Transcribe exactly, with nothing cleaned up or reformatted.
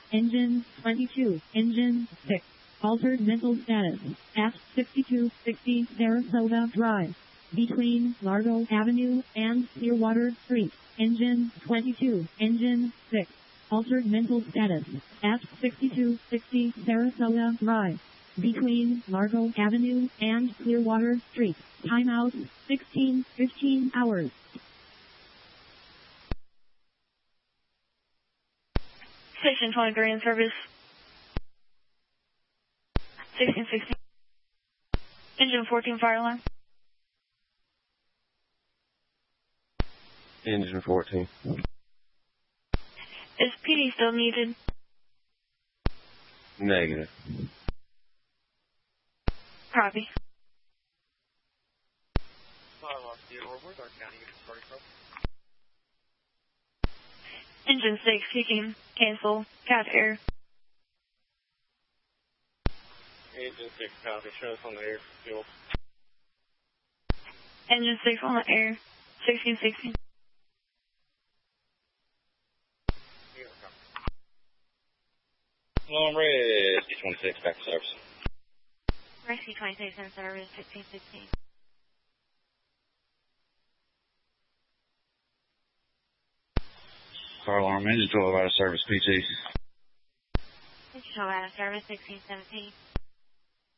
Engine twenty-two. Engine six. Altered mental status. At sixty-two sixty Sarasota Drive. Between Largo Avenue and Clearwater Street. Engine twenty-two. Engine six. Altered mental status. At sixty-two sixty Sarasota Drive. Between Largo Avenue and Clearwater Street. Timeout sixteen fifteen hours. Station twenty-three in service. sixteen sixteen. Engine fourteen fire alarm. Engine fourteen. Is P D still needed? Negative. Copy. Engine six kicking. Cancel. Cat air. Engine six copy. Show us on the air. Fuel. Engine six on the air. sixteen sixteen. Long red. C twenty-six back to service. Rescue twenty-six in service. sixteen sixteen. Car alarm engine twelve out of service. P T. Engine twelve out of service. sixteen seventeen.